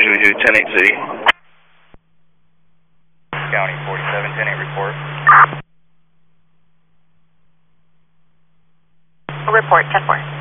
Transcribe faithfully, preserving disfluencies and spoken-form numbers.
Jimmy Two, ten eight City. County forty-seven, ten eight, report. Report, ten four.